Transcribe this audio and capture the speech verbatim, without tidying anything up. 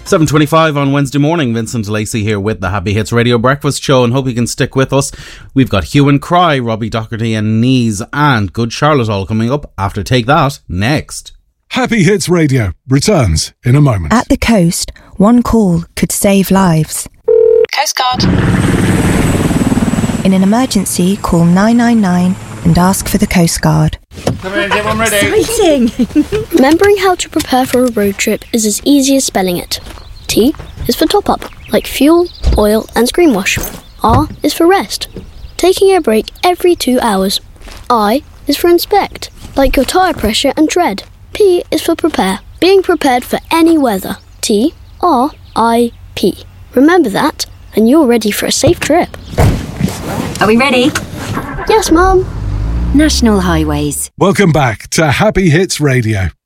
seven twenty-five on Wednesday morning. Vincent Lacey here with the Happy Hits Radio Breakfast Show, and hope you can stick with us. We've got Hue and Cry, Robbie Doherty and Knees, and Good Charlotte all coming up after Take That next. Happy Hits Radio returns in a moment. At the coast, one call could save lives. Coast Guard. In an emergency, call nine nine nine and ask for the Coast Guard. Come in, get one ready. Exciting! Remembering how to prepare for a road trip is as easy as spelling it. T is for top up, like fuel, oil and screen wash. R is for rest, taking a break every two hours. I is for inspect, like your tyre pressure and tread. P is for prepare, being prepared for any weather. T R I P. Remember that, and you're ready for a safe trip. Are we ready? Yes, Mum. National Highways. Welcome back to Happy Hits Radio.